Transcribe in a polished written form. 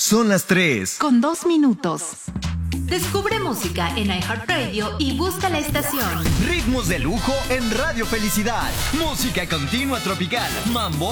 Son las 3. Con 2 minutos. Descubre música en iHeartRadio y busca la estación. Ritmos de lujo en Radio Felicidad. Música continua tropical. Mambo